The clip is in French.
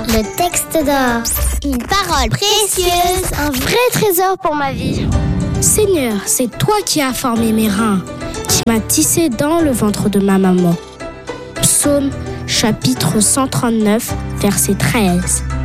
Le texte d'or, une parole précieuse, un vrai trésor pour ma vie. Seigneur, c'est toi qui as formé mes reins, qui m'as tissé dans le ventre de ma maman. Psaume chapitre 139, verset 13.